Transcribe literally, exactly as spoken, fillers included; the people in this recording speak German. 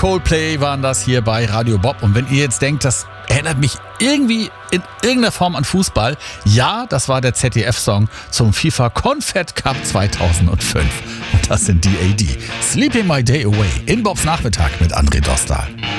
Coldplay waren das hier bei Radio Bob. Und wenn ihr jetzt denkt, das erinnert mich irgendwie in irgendeiner Form an Fußball, ja, das war der Z D F-Song zum FIFA Confed Cup zweitausendfünf. Und das sind D A D. Sleeping My Day Away in Bobs Nachmittag mit André Dostal.